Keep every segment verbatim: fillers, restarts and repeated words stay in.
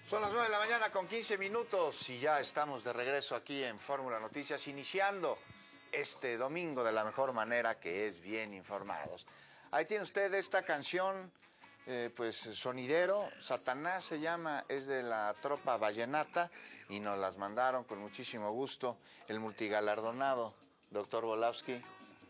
Son las nueve de la mañana con quince minutos y ya estamos de regreso aquí en Fórmula Noticias, iniciando este domingo de la mejor manera, que es bien informados. Ahí tiene usted esta canción, eh, pues sonidero, Satanás se llama, es de la tropa vallenata y nos las mandaron con muchísimo gusto el multigalardonado doctor Volavsky.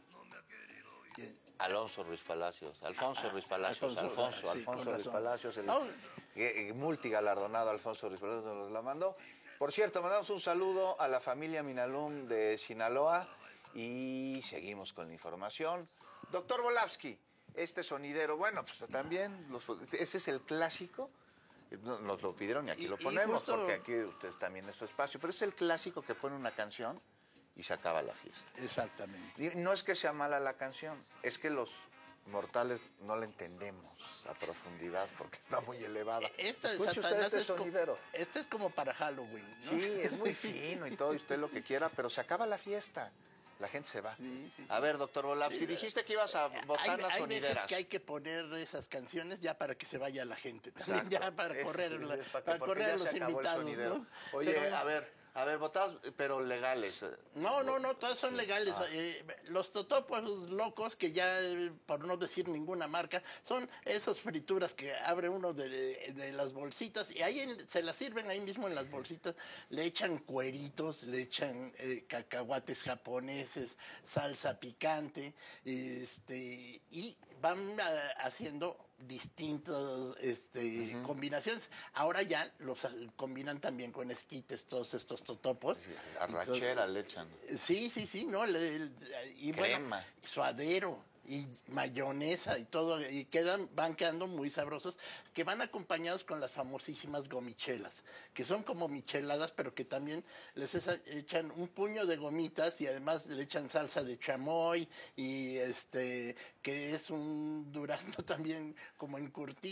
Alonso Ruiz Palacios, Alfonso Ruiz Palacios, Alfonso, Alfonso Ruiz Palacios, el, el multigalardonado Alfonso Ruiz Palacios nos la mandó. Por cierto, mandamos un saludo a la familia Minalum de Sinaloa y seguimos con la información. Doctor Volavsky, este sonidero, bueno, pues también, los, ese es el clásico, nos lo pidieron y aquí y, lo ponemos, justo, porque aquí usted también es su espacio, pero es el clásico que pone una canción y se acaba la fiesta. Exactamente. Y no es que sea mala la canción, es que los mortales no la entendemos a profundidad porque está muy elevada. Esta Escuche usted este sonidero. Como, este es como para Halloween, ¿no? Sí, es muy fino y todo, y usted lo que quiera, pero se acaba la fiesta. La gente se va. Sí, sí, sí. A ver, doctor Volavsky, dijiste que ibas a botanas hay, sonideras. Hay veces que hay que poner esas canciones ya para que se vaya la gente. También ya para es, correr, es, la, es para, para correr a los invitados, ¿no? Oye, pero, a ver... A ver, botadas, pero legales. No, no, no, todas son sí. legales. Ah. Eh, los totopos locos, que ya, por no decir ninguna marca, son esas frituras que abre uno de, de las bolsitas y ahí en, se las sirven ahí mismo en las bolsitas. Le echan cueritos, le echan eh, cacahuates japoneses, salsa picante, este, y van a, haciendo distintas este, uh-huh. combinaciones. Ahora ya los combinan también con esquites, todos estos totopos. Sí, arrachera le echan. Sí, sí, sí, ¿no? Le, le, y crema. Bueno, suadero y mayonesa y todo, y quedan, van quedando muy sabrosos, que van acompañados con las famosísimas gomichelas, que son como micheladas, pero que también les echan un puño de gomitas y además le echan salsa de chamoy y este, que es un durazno también como encurtido.